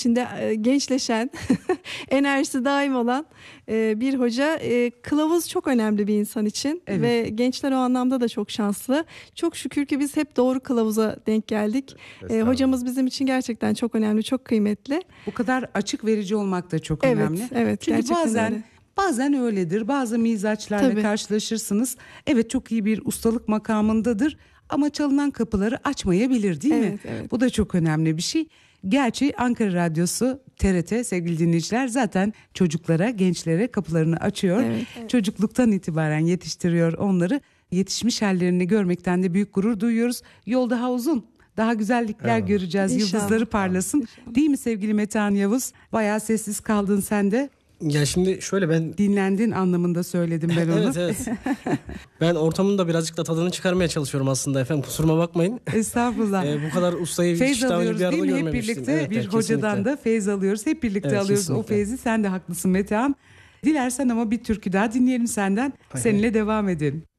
içinde gençleşen, enerjisi daim olan bir hoca. Kılavuz çok önemli bir insan için ve gençler o anlamda da çok şanslı. Çok şükür ki biz hep doğru kılavuza denk geldik. Hocamız bizim için gerçekten çok önemli, çok kıymetli. Bu kadar açık verici olmak da çok önemli. Evet, çünkü bazen öyledir. Bazı mizaçlarla karşılaşırsınız. Evet, çok iyi bir ustalık makamındadır ama çalınan kapıları açmayabilir, değil mi? Evet. Bu da çok önemli bir şey. Gerçi Ankara Radyosu, TRT sevgili dinleyiciler zaten çocuklara, gençlere kapılarını açıyor. Evet. Çocukluktan itibaren yetiştiriyor onları. Yetişmiş hallerini görmekten de büyük gurur duyuyoruz. Yol daha uzun. Daha güzellikler göreceğiz. İnşallah. Yıldızları parlasın. İnşallah. Değil mi sevgili Metehan Yavuz? Bayağı sessiz kaldın sen de. Ya şimdi şöyle, ben dinlendin anlamında söyledim ben onu. Evet. Ben ortamın da birazcık da tadını çıkarmaya çalışıyorum aslında efendim. Kusuruma bakmayın. Estağfurullah. Bu kadar ustayı feyz hiç daha önce alıyoruz bir arada değil mi? Hep görmemiştim. birlikte bir hocadan da feyz alıyoruz. Hep birlikte alıyoruz kesinlikle. O feyzi. Sen de haklısın Metehan. Dilersen ama bir türkü daha dinleyelim senden. Seninle devam edelim.